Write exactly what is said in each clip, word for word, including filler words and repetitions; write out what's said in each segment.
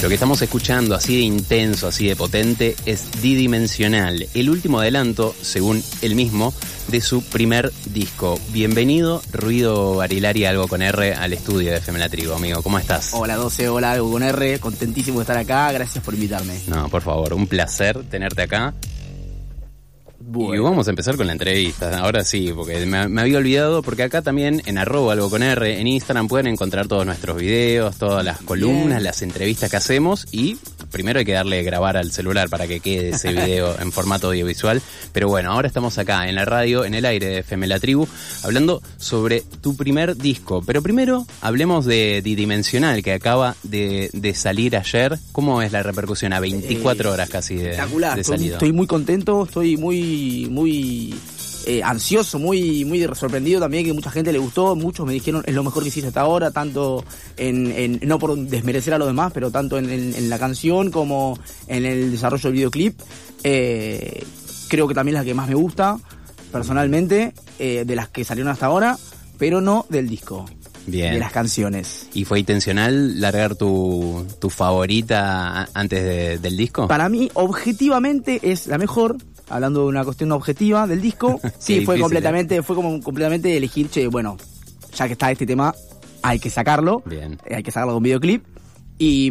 Lo que estamos escuchando, así de intenso, así de potente, es Didimensional, el último adelanto, según él mismo, de su primer disco. Bienvenido, Ruido Barilari, algo con R, al estudio de F M La Tribu, amigo. ¿Cómo estás? Hola doce, hola algo con R, contentísimo de estar acá, gracias por invitarme. No, por favor, un placer tenerte acá. Bueno. Y vamos a empezar con la entrevista, ahora sí, porque me, me había olvidado, porque acá también en arroba algo con R, en Instagram pueden encontrar todos nuestros videos, todas las columnas, Bien. las entrevistas que hacemos, y primero hay que darle grabar al celular para que quede ese video en formato audiovisual. Pero bueno, ahora estamos acá en la radio, en el aire de F M La Tribu, hablando sobre tu primer disco. Pero primero hablemos de Didimensional, que acaba de, de salir ayer. ¿Cómo es la repercusión a veinticuatro horas casi de, espectacular, de salida? Estoy, estoy muy contento, estoy muy muy eh, ansioso, muy muy sorprendido también, que mucha gente le gustó. Muchos me dijeron es lo mejor que hiciste hasta ahora, tanto en, en no por desmerecer a los demás, pero tanto en, en, en la canción como en el desarrollo del videoclip. Eh, creo que también es la que más me gusta personalmente, eh, de las que salieron hasta ahora, pero no del disco. Bien. De las canciones. ¿Y fue intencional largar tu, tu favorita antes de, del disco? Para mí, objetivamente, es la mejor. Hablando de una cuestión objetiva del disco, sí, fue completamente, ¿eh? fue como completamente elegir, che, bueno, ya que está este tema, hay que sacarlo. Bien. Hay que sacarlo de un videoclip. Y,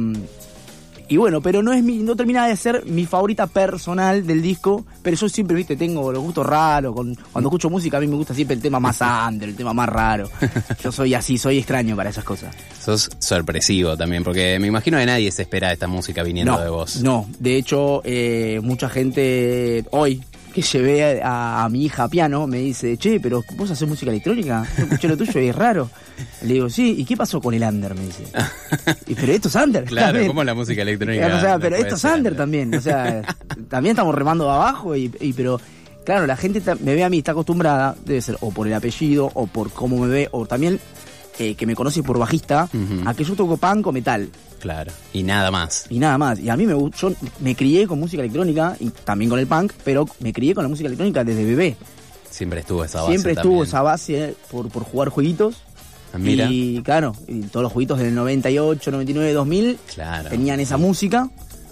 y bueno, pero no es mi, no termina de ser mi favorita personal del disco, pero yo siempre, viste, tengo los gustos raros. Con, cuando escucho música a mí me gusta siempre el tema más under, el tema más raro. Yo soy así, soy extraño para esas cosas. Sos sorpresivo también, porque me imagino que nadie se espera esta música viniendo no, de vos. No, de hecho, eh, mucha gente hoy que llevé a, a mi hija a piano me dice, che, pero vos haces música electrónica, yo escuché lo tuyo y es raro. Le digo, sí, ¿y qué pasó con el under? Me dice. Y, pero esto es under. Claro, también. ¿cómo la música electrónica? O sea, pero esto es under, under también. O sea, también estamos remando abajo, y, y pero claro, la gente me ve a mí, está acostumbrada, debe ser o por el apellido, o por cómo me ve, o también eh, que me conoce por bajista, uh-huh. a que yo toco punk o metal. Claro, y nada más. Y nada más. Y a mí me yo me crié con música electrónica, y también con el punk, pero me crié con la música electrónica desde bebé. Siempre estuvo esa base. Siempre también. estuvo esa base eh, por, por jugar jueguitos. Ah, mira. Y claro, y todos los jueguitos del noventa y ocho, noventa y nueve, dos mil claro, tenían esa música.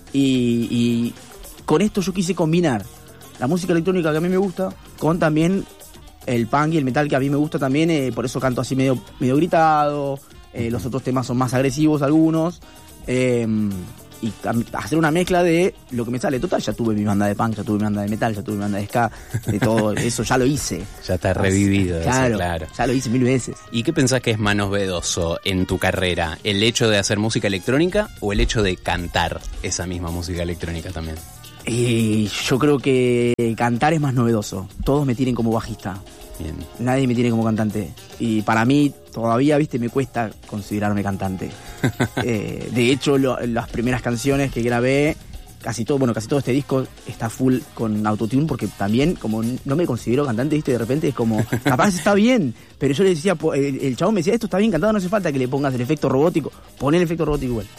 Y, y con esto yo quise combinar la música electrónica que a mí me gusta con también el punk y el metal que a mí me gusta también. Eh, por eso canto así medio, medio gritado. Eh, los otros temas son más agresivos algunos. Eh, y hacer una mezcla de lo que me sale. Total, ya tuve mi banda de punk, ya tuve mi banda de metal, ya tuve mi banda de ska, de todo eso ya lo hice. Ya está revivido. Claro, eso, claro, ya lo hice mil veces. ¿Y qué pensás que es más novedoso en tu carrera? ¿El hecho de hacer música electrónica o el hecho de cantar esa misma música electrónica también? Eh, yo creo que cantar es más novedoso. Todos me tienen como bajista. Bien. Nadie me tiene como cantante. Y para mí todavía, viste, me cuesta considerarme cantante. eh, de hecho, lo, las primeras canciones que grabé, casi todo, bueno, casi todo este disco está full con autotune, porque también, como no me considero cantante, viste, de repente es como, capaz está bien, pero yo le decía, el, el chabón me decía, esto está bien cantado, no hace falta que le pongas el efecto robótico, poné el efecto robótico igual.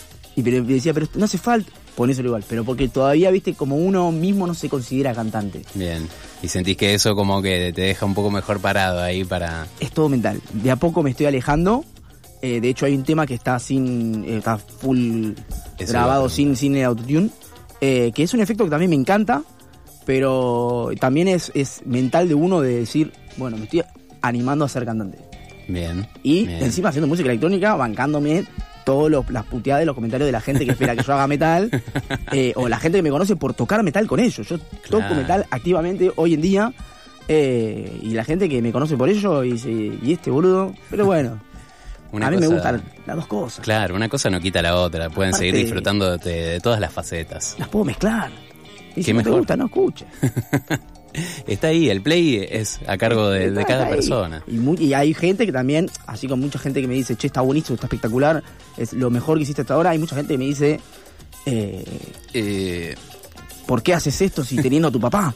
Y pero me decía, pero no hace falta, ponéselo igual, pero porque todavía, viste, como uno mismo no se considera cantante. Bien, y sentís que eso como que te deja un poco mejor parado ahí para... Es todo mental, de a poco me estoy alejando, eh, de hecho hay un tema que está sin, eh, está full eso grabado sin, sin el autotune, eh, que es un efecto que también me encanta, pero también es, es mental de uno de decir, bueno, me estoy animando a ser cantante. Bien. Y bien. Encima haciendo música electrónica, bancándome todas las puteadas de los comentarios de la gente que espera que yo haga metal, eh, o la gente que me conoce por tocar metal con ellos. Yo claro. toco metal activamente hoy en día, eh, y la gente que me conoce por ello y dice, y este boludo, pero bueno. Una a mí cosa, me gustan las dos cosas. Claro, una cosa no quita la otra. Pueden Aparte, seguir disfrutando de, de todas las facetas. Las puedo mezclar. Y si no mejor? te gusta, no escuches. Está ahí, el play es a cargo de, de cada persona. Y, muy, y hay gente que también, así como mucha gente que me dice, che, está buenísimo, está espectacular, es lo mejor que hiciste hasta ahora. Hay mucha gente que me dice, eh, eh, ¿por qué haces esto si teniendo a tu papá?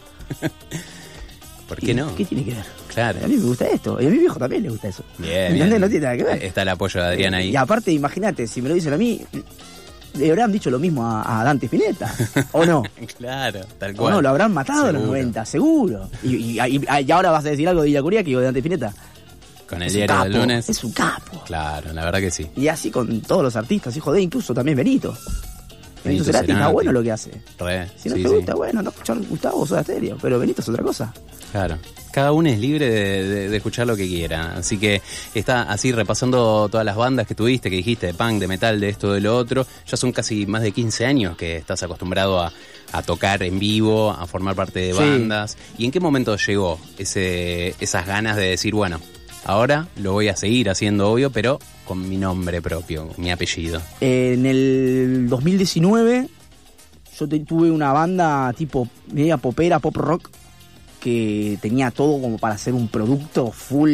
¿Por qué no? ¿Qué tiene que ver? Claro. A mí me gusta esto, y a mi viejo también le gusta eso. Bien, bien. No tiene nada que ver. Está el apoyo de Adrián ahí. Y aparte, imagínate, si me lo dicen a mí, le habrán dicho lo mismo a, a Dante Spinetta, ¿o no? Claro, tal cual. O no, lo habrán matado seguro. En los noventa, seguro. Y, y, y, y ahora vas a decir algo de Ilia Curiaki o de Dante Spinetta. Con el es diario un del capo, lunes. Es un capo. Claro, la verdad que sí. Y así con todos los artistas, hijo de, incluso también Benito. Benito, Benito Cerati está bueno lo que hace. Re, si no sí, te gusta, sí. bueno, no escuchar Gustavo o Soda Stereo, pero Benito es otra cosa. Claro. Cada uno es libre de, de, de escuchar lo que quiera. Así que está así repasando todas las bandas que tuviste, que dijiste, de punk, de metal, de esto, de lo otro. Ya son casi más de quince años que estás acostumbrado a, a tocar en vivo, a formar parte de bandas. Sí. ¿Y en qué momento llegó ese esas ganas de decir, bueno, ahora lo voy a seguir haciendo, obvio, pero con mi nombre propio, mi apellido? En el dos mil diecinueve yo te, tuve una banda tipo media popera, pop rock, que tenía todo como para hacer un producto full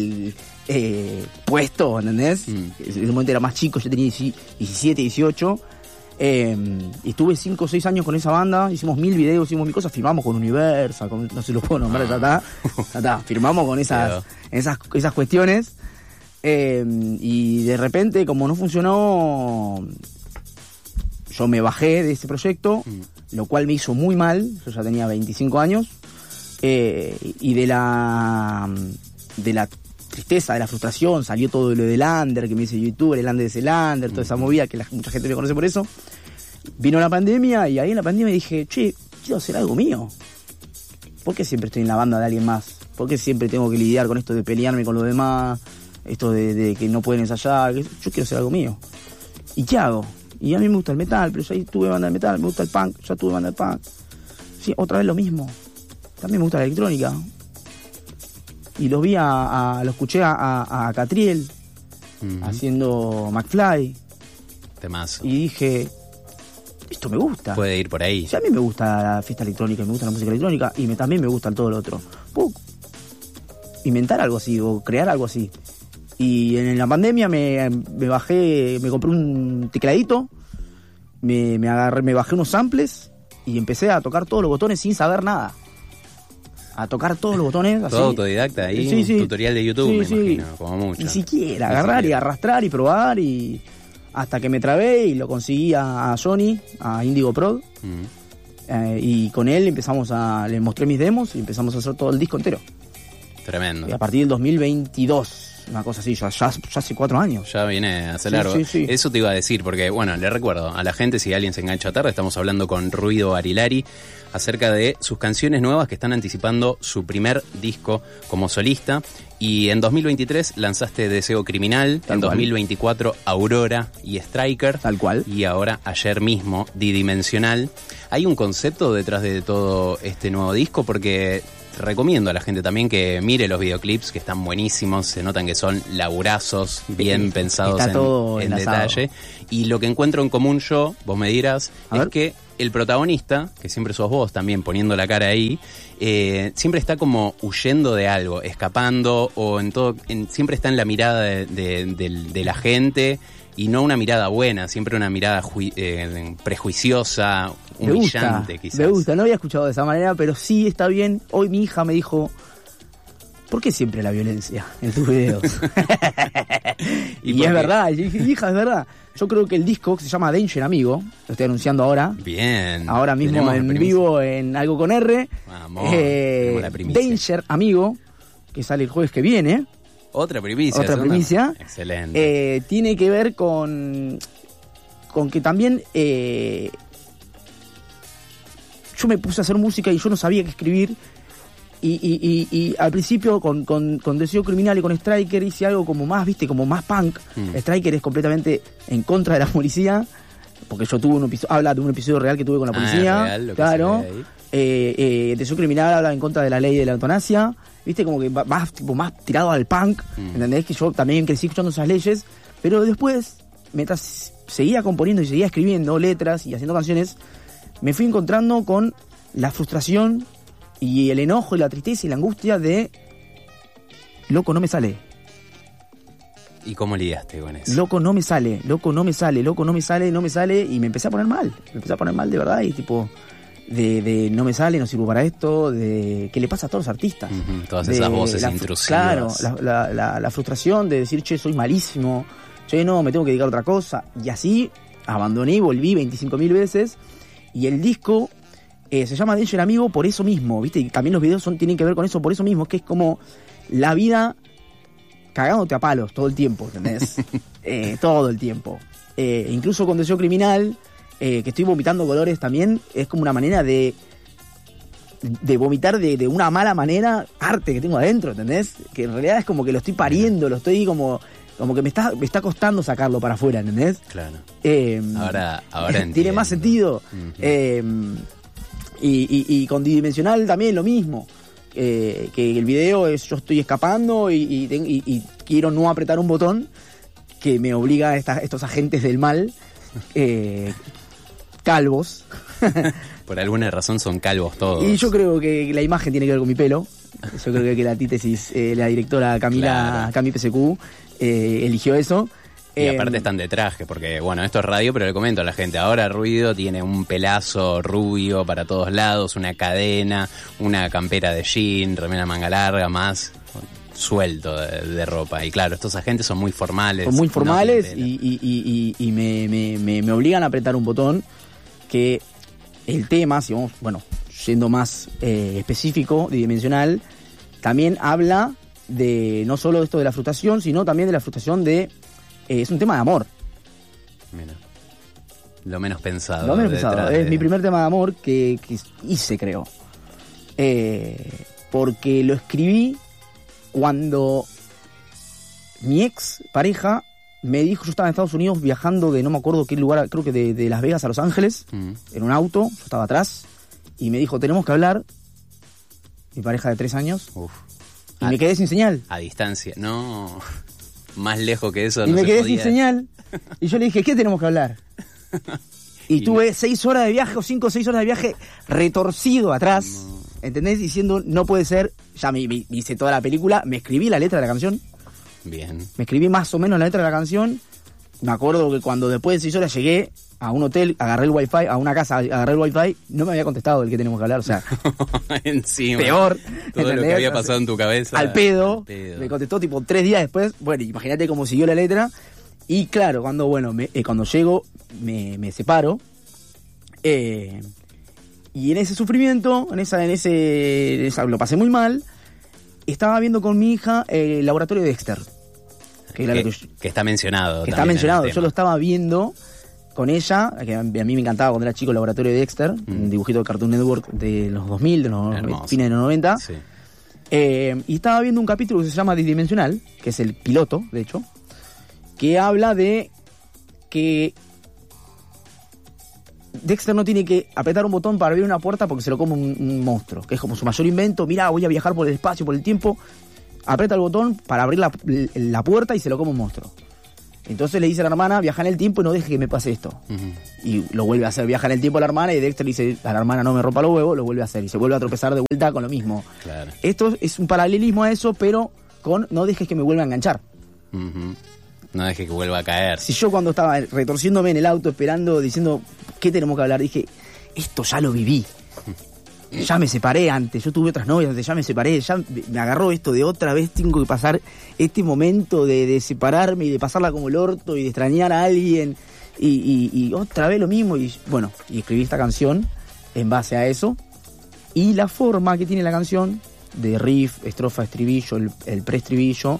eh, puesto, ¿entendés? Mm. En ese momento era más chico, yo tenía diecisiete, dieciocho. Eh, y estuve cinco o seis años con esa banda, hicimos mil videos, hicimos mil cosas, firmamos con Universal, con, no se lo puedo nombrar, ah. ta, ta, ta, firmamos con esas, esas, esas cuestiones. Eh, y de repente, como no funcionó, yo me bajé de ese proyecto, mm. lo cual me hizo muy mal. Yo ya tenía veinticinco años. Eh, y de la de la tristeza, de la frustración, salió todo lo del under, que me dice youtuber, el under es el under, toda esa movida que la, mucha gente me conoce por eso. Vino la pandemia y ahí en la pandemia dije, che, quiero hacer algo mío. ¿Por qué siempre estoy en la banda de alguien más? ¿Por qué siempre tengo que lidiar con esto de pelearme con los demás? Esto de, de que no pueden ensayar. Yo quiero hacer algo mío. ¿Y qué hago? Y a mí me gusta el metal, pero ya tuve banda de metal, me gusta el punk, ya tuve banda de punk. Sí, otra vez lo mismo. También me gusta la electrónica. Y los vi a, a lo escuché a, a, a Catriel uh-huh. haciendo McFly. Temazo. Y dije, esto me gusta. Puede ir por ahí. Sí, a mí me gusta la fiesta electrónica, me gusta la música electrónica y me, también me gusta todo lo otro. Puedo inventar algo así o crear algo así. Y en la pandemia me, me bajé, me compré un tecladito, me, me agarré, me bajé unos samples y empecé a tocar todos los botones sin saber nada. A tocar todos los botones. Todo así. autodidacta ahí, sí, un sí. tutorial de YouTube, sí, me sí. imagino, como mucho. Ni siquiera, Ni agarrar siquiera. y arrastrar y probar y hasta que me trabé y lo conseguí a, a Sony, a Indigo Prod. Mm. Eh, y con él empezamos a, le mostré mis demos y empezamos a hacer todo el disco entero. Tremendo. Y a partir del dos mil veintidós, una cosa así, ya, ya, ya hace cuatro años. Ya viene a ser largo. Sí, sí, sí. Eso te iba a decir, porque, bueno, le recuerdo a la gente, si alguien se engancha tarde, estamos hablando con Ruido Barilari acerca de sus canciones nuevas que están anticipando su primer disco como solista. Y en dos mil veintitrés lanzaste Deseo Criminal, Tal en cual. dos mil veinticuatro Aurora y Striker. Tal cual. Y ahora, ayer mismo, Didimensional. ¿Hay un concepto detrás de todo este nuevo disco? Porque recomiendo a la gente también que mire los videoclips, que están buenísimos, se notan que son laburazos, bien sí, pensados en, en detalle. Y lo que encuentro en común yo, vos me dirás, a es ver. que el protagonista, que siempre sos vos también poniendo la cara ahí, eh, siempre está como huyendo de algo, escapando, o en todo, en, siempre está en la mirada de, de, de, de la gente, y no una mirada buena, siempre una mirada ju- eh, prejuiciosa, humillante, me gusta, quizás. Me gusta, no había escuchado de esa manera, pero sí está bien. Hoy mi hija me dijo, ¿por qué siempre la violencia en tus videos? y y es verdad, y dije, hija, es verdad. Yo creo que el disco, que se llama Danger Amigo, lo estoy anunciando ahora. Bien. Ahora mismo en vivo en Algo con R. Vamos, eh, la Danger Amigo, que sale el jueves que viene. Otra primicia. Otra primicia. Excelente. Eh, tiene que ver con, con que también eh, yo me puse a hacer música y yo no sabía qué escribir. Y, y, y, y al principio con, con, con Deseo Criminal y con Striker hice algo como más, viste, como más punk. Mm. Striker es completamente en contra de la policía, porque yo tuve un episodio, habla de un episodio real que tuve con la policía. Ah, real, lo claro. Que eh, eh, Deseo Criminal habla en contra de la ley de la eutanasia, viste, como que más, tipo, más tirado al punk, mm. ¿entendés? Que yo también crecí escuchando esas leyes, pero después, mientras seguía componiendo y seguía escribiendo letras y haciendo canciones, me fui encontrando con la frustración y el enojo y la tristeza y la angustia de loco, no me sale. ¿Y cómo lidiaste con eso? Loco, no me sale, loco, no me sale, loco, no me sale, no me sale. Y me empecé a poner mal. Me empecé a poner mal de verdad y tipo, de, de no me sale, no sirvo para esto, de ¿qué le pasa a todos los artistas? Uh-huh, todas esas de, voces la, intrusivas. Claro, la, la, la, la frustración de decir, che, soy malísimo, che, no, me tengo que dedicar a otra cosa. Y así abandoné y volví veinticinco mil veces. Y el disco eh, se llama Danger Amigo por eso mismo, ¿viste? Y también los videos son, tienen que ver con eso por eso mismo, que es como la vida cagándote a palos todo el tiempo, ¿entendés? eh, todo el tiempo. Eh, incluso con Deseo Criminal, eh, que estoy vomitando colores también, es como una manera de de vomitar de, de una mala manera arte que tengo adentro, ¿entendés? Que en realidad es como que lo estoy pariendo, lo estoy como... Como que me está, me está costando sacarlo para afuera, ¿entendés? Claro. Eh, ahora, ahora entiendo. Tiene más sentido. Uh-huh. Eh, y, y, y con Dimensional también lo mismo. Eh, que el video es yo estoy escapando y, y, y, y quiero no apretar un botón que me obliga a esta, estos agentes del mal, eh, calvos. Por alguna razón son calvos todos. Y yo creo que la imagen tiene que ver con mi pelo. Yo creo que la antítesis, eh, la directora Camila, claro. Cami P C Q, eh, eligió eso. Y eh, aparte están de traje, porque bueno, esto es radio, pero le comento a la gente, ahora Ruido tiene un pelazo rubio para todos lados, una cadena, una campera de jean, remera manga larga, más suelto de, de ropa. Y claro, estos agentes son muy formales. Son muy formales no y, y, y, y me, me, me, me obligan a apretar un botón que el tema, si vamos, bueno, siendo más eh, específico, dimensional, también habla de no solo esto de la frustración, sino también de la frustración de... Eh, es un tema de amor. Mira, lo menos pensado. Lo menos pensado. De... Es mi primer tema de amor que, que hice, creo. Eh, porque lo escribí cuando mi ex pareja me dijo, yo estaba en Estados Unidos viajando de no me acuerdo qué lugar, creo que de, de Las Vegas a Los Ángeles, mm. en un auto, yo estaba atrás, y me dijo, tenemos que hablar, mi pareja de tres años, Uf. y a, me quedé sin señal. A distancia, no, más lejos que eso y no me se quedé podía. sin señal, y yo le dije, ¿qué tenemos que hablar? Y, y tuve seis horas de viaje, o cinco o seis horas de viaje, retorcido atrás, no. ¿entendés? Diciendo, no puede ser, ya me, me hice toda la película, me escribí la letra de la canción. Bien. Me escribí más o menos la letra de la canción. Me acuerdo que cuando después de seis horas llegué a un hotel, agarré el wifi, a una casa, agarré el wifi, no me había contestado el que tenemos que hablar, o sea, encima, peor. Todo ¿entendés? Lo que había pasado en tu cabeza. Al pedo, al pedo. Me contestó tipo tres días después. Bueno, imagínate cómo siguió la letra. Y claro, cuando bueno, me, eh, cuando llego, me, me separo. Eh, y en ese sufrimiento, en esa, en ese, en esa, lo pasé muy mal. Estaba viendo con mi hija eh, el laboratorio de Dexter. Que, que, que, que está mencionado. Que está mencionado. Yo lo estaba viendo con ella, que a mí me encantaba cuando era chico el laboratorio de Dexter, mm. un dibujito de Cartoon Network de los dos mil, de los Hermoso. Fines de los noventa. Sí. Eh, y estaba viendo un capítulo que se llama Dimensional, que es el piloto, de hecho, que habla de que Dexter no tiene que apretar un botón para abrir una puerta porque se lo come un, un monstruo, que es como su mayor invento. Mirá, voy a viajar por el espacio, por el tiempo. Aprieta el botón para abrir la, la puerta y se lo come un monstruo. Entonces le dice a la hermana, viaja en el tiempo y no deje que me pase esto. Uh-huh. Y lo vuelve a hacer, viaja en el tiempo a la hermana y Dexter dice, a la hermana no me rompa los huevos, lo vuelve a hacer. Y se vuelve a tropezar de vuelta con lo mismo. Claro. Esto es un paralelismo a eso, pero con no dejes que me vuelva a enganchar. Uh-huh. No dejes que vuelva a caer. Si yo cuando estaba retorciéndome en el auto esperando, diciendo, ¿qué tenemos que hablar? Dije, esto ya lo viví. Ya me separé antes, yo tuve otras novias antes, ya me separé, ya me agarró esto de otra vez, tengo que pasar este momento de, de separarme y de pasarla como el orto y de extrañar a alguien y, y, y otra vez lo mismo. Y bueno, y escribí esta canción en base a eso. Y la forma que tiene la canción, de riff, estrofa, estribillo, el, el preestribillo,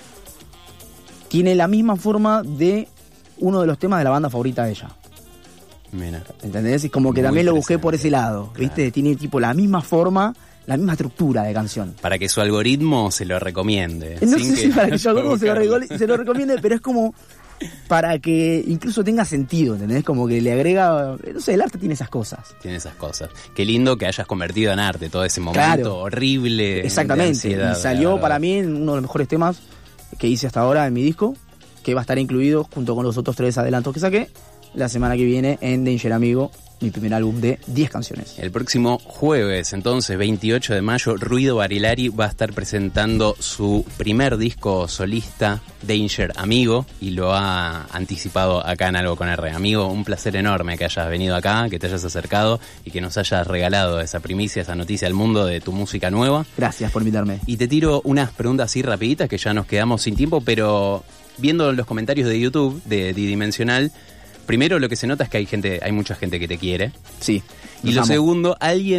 tiene la misma forma de uno de los temas de la banda favorita de ella. Mira. ¿Entendés? Es como que muy también lo busqué por ese lado, ¿viste? Claro. Tiene tipo la misma forma, la misma estructura de canción. Para que su algoritmo se lo recomiende. No sé si para que su algoritmo se lo, se lo recomiende, pero es como para que incluso tenga sentido, ¿entendés? Como que le agrega, no sé, el arte tiene esas cosas. Tiene esas cosas. Qué lindo que hayas convertido en arte todo ese momento claro. horrible. Exactamente. De ansiedad, y salió para mí uno de los mejores temas que hice hasta ahora en mi disco, que va a estar incluido junto con los otros tres adelantos que saqué la semana que viene en Danger Amigo, mi primer álbum de diez canciones. El próximo jueves, entonces, veintiocho de mayo, Ruido Barilari va a estar presentando su primer disco solista, Danger Amigo, y lo ha anticipado acá en Algo con R. Amigo, un placer enorme que hayas venido acá, que te hayas acercado y que nos hayas regalado esa primicia, esa noticia al mundo de tu música nueva. Gracias por invitarme. Y te tiro unas preguntas así rapiditas, que ya nos quedamos sin tiempo, pero viendo los comentarios de YouTube de Dimensional, primero lo que se nota es que hay gente, hay mucha gente que te quiere. Sí. Y lo amo. Segundo, alguien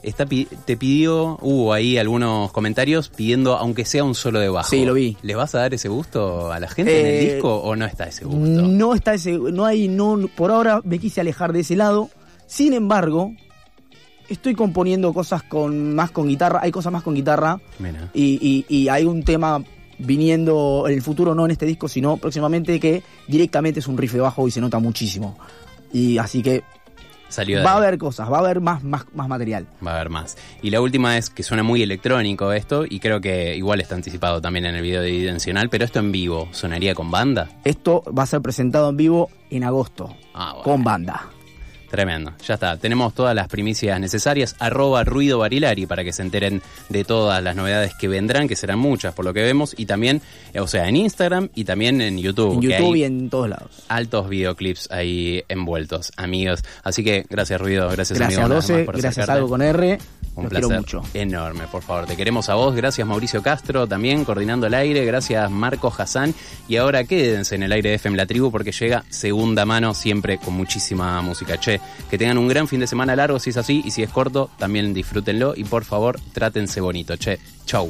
está, te pidió, hubo ahí algunos comentarios pidiendo aunque sea un solo de bajo. Sí, lo vi. ¿Le vas a dar ese gusto a la gente eh, en el disco o no está ese gusto? No está ese, no hay, no, por ahora me quise alejar de ese lado. Sin embargo, estoy componiendo cosas con más con guitarra, hay cosas más con guitarra y, y, y hay un tema viniendo en el futuro, no en este disco, sino próximamente, que directamente es un riff de bajo y se nota muchísimo. Y así que Salió va a haber cosas, va a haber más, más, más material. Va a haber más. Y la última es que suena muy electrónico esto, y creo que igual está anticipado también en el video bidimensional, pero esto en vivo, ¿sonaría con banda? Esto va a ser presentado en vivo en agosto, ah, bueno. con banda. Tremendo, ya está. Tenemos todas las primicias necesarias. Arroba Ruido Barilari para que se enteren de todas las novedades que vendrán, que serán muchas por lo que vemos. Y también, o sea, en Instagram y también en YouTube. En YouTube y en todos lados. Altos videoclips ahí envueltos, amigos. Así que gracias, Ruido. Gracias, gracias amigo. Gracias, Doce. Gracias, Algo con R. Un placer mucho. enorme, por favor. Te queremos a vos. Gracias, Mauricio Castro, también coordinando el aire. Gracias, Marco Hassan. Y ahora quédense en el aire de F M La Tribu porque llega Segunda Mano, siempre con muchísima música. Che, que tengan un gran fin de semana largo si es así, y si es corto, también disfrútenlo. Y por favor, trátense bonito. Che, chau.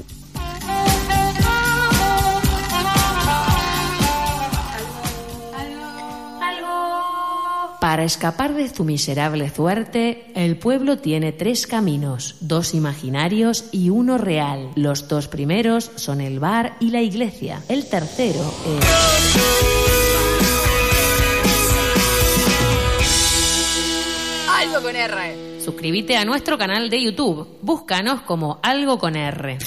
Para escapar de tu miserable suerte, el pueblo tiene tres caminos, dos imaginarios y uno real. Los dos primeros son el bar y la iglesia. El tercero es... Algo con R. Suscríbete a nuestro canal de YouTube. Búscanos como Algo con R.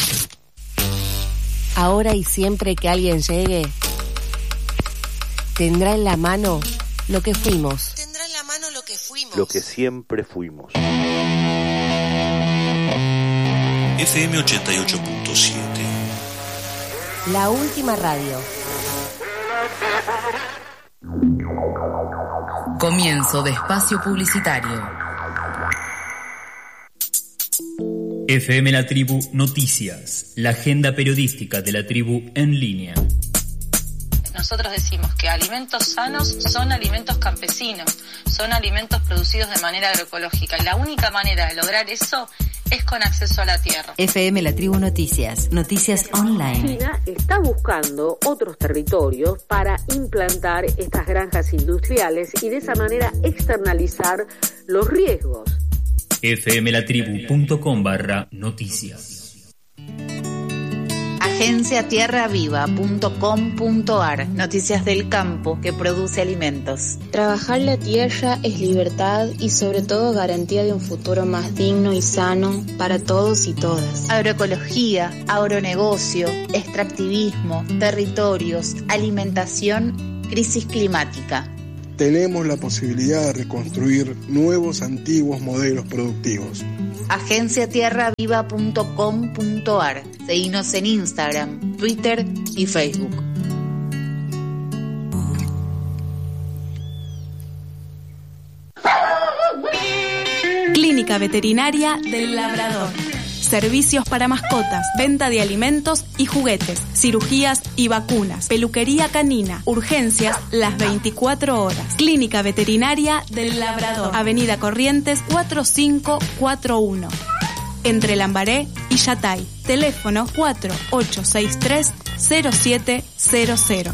Ahora y siempre que alguien llegue, tendrá en la mano lo que fuimos. Tendrá en la mano lo que fuimos. Lo que siempre fuimos. F M ochenta y ocho punto siete. La última radio. Comienzo de espacio publicitario. F M La Tribu Noticias, la agenda periodística de la tribu en línea. Nosotros decimos que alimentos sanos son alimentos campesinos, son alimentos producidos de manera agroecológica. Y la única manera de lograr eso es con acceso a la tierra. F M La Tribu Noticias, noticias online. China está buscando otros territorios para implantar estas granjas industriales y de esa manera externalizar los riesgos. F M La Tribu punto com barra noticias. Agencia Tierra Viva punto com punto ar. Noticias del campo que produce alimentos. Trabajar la tierra es libertad y sobre todo garantía de un futuro más digno y sano para todos y todas. Agroecología, agronegocio, extractivismo, territorios, alimentación, crisis climática. Tenemos la posibilidad de reconstruir nuevos antiguos modelos productivos. Agencia Tierra Viva punto com punto ar. Seguinos en Instagram, Twitter y Facebook. Clínica Veterinaria del Labrador. Servicios para mascotas, venta de alimentos y juguetes, cirugías y vacunas, peluquería canina, urgencias las veinticuatro horas. Clínica Veterinaria del Labrador, Avenida Corrientes cuatro cinco cuatro uno, entre Lambaré y Yatay. Teléfono cuatro ocho seis tres cero siete cero cero.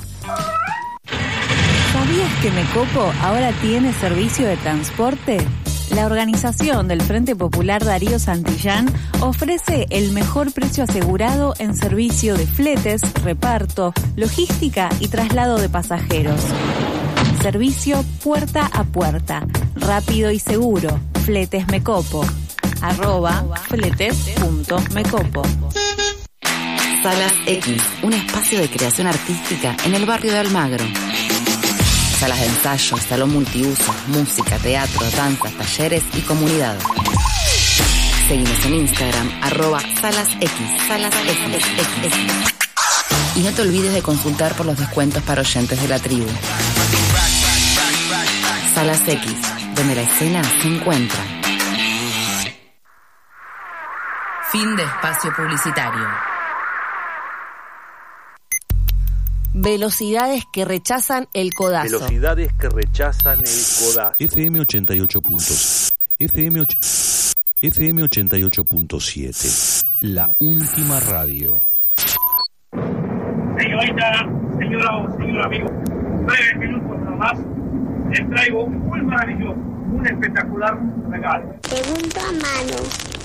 ¿Sabías que Mecopo ahora tiene servicio de transporte? La organización del Frente Popular Darío Santillán ofrece el mejor precio asegurado en servicio de fletes, reparto, logística y traslado de pasajeros. Servicio puerta a puerta, rápido y seguro. Fletes Mecopo. Arroba fletes punto mecopo. Salas X, un espacio de creación artística en el barrio de Almagro. Salas de ensayo, salón multiuso, música, teatro, danzas, talleres y comunidad. Seguimos en Instagram, arroba salas X, salas X. Y no te olvides de consultar por los descuentos para oyentes de la tribu. Salas X, donde la escena se encuentra. Fin de espacio publicitario. Velocidades que rechazan el codazo. Velocidades que rechazan el codazo. F M ochenta y ocho puntos. F M ocho. F M ochenta y ocho punto siete, la última radio. Señorita, señora o señor amigo, breves minutos nada más, les traigo un muy maravilloso, un espectacular regalo. Pregunta a mano.